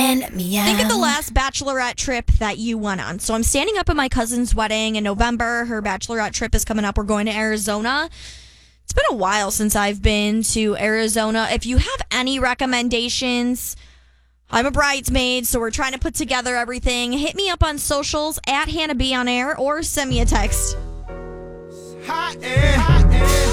let me out. Think of the last bachelorette trip that you went on. So I'm standing up at my cousin's wedding in November. Her bachelorette trip is coming up. We're going to Arizona. It's been a while since I've been to Arizona. If you have any recommendations, I'm a bridesmaid, so we're trying to put together everything. Hit me up on socials at Hannah B on air or send me a text. Hot air.